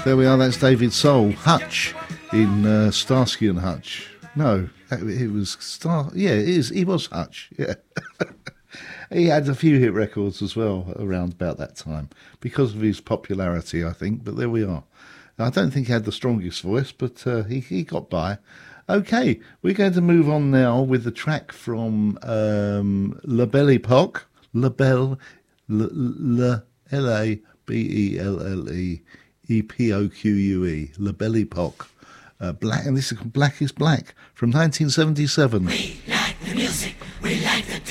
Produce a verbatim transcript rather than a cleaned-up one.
There we are, that's David Soul. Hutch in uh, Starsky and Hutch. No, it was Star... Yeah, it is. He was Hutch, yeah. He had a few hit records as well around about that time because of his popularity, I think, but there we are. I don't think he had the strongest voice, but uh, he, he got by. Okay, we're going to move on now with the track from um, La Belle Epoque. La Belle, L A B E L L E E P O Q U E, La Belle Epoque. Uh, black, and this is Black is Black from nineteen seventy-seven. We like the music.